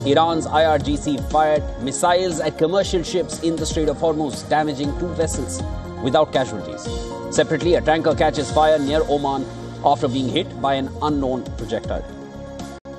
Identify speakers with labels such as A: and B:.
A: Iran's IRGC fired missiles at commercial ships in the Strait of Hormuz, damaging 2 vessels without casualties. Separately, a tanker catches fire near Oman after being hit by an unknown projectile.